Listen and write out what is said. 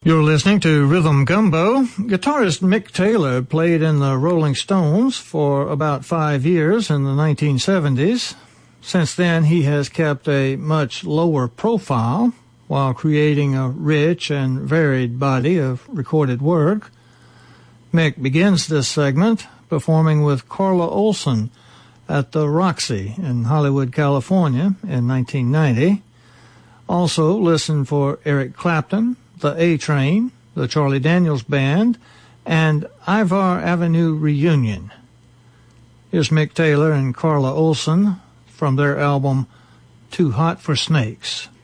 You're listening to Rhythm Gumbo. Guitarist Mick Taylor played in the Rolling Stones for about 5 years in the 1970s. Since then, he has kept a much lower profile while creating a rich and varied body of recorded work. Mick begins this segment performing with Carla Olson at the Roxy in Hollywood, California in 1990. Also listen for Eric Clapton, the A-Train, the Charlie Daniels Band, and Ivar Avenue Reunion. Here's Mick Taylor and Carla Olson from their album Too Hot for Snakes.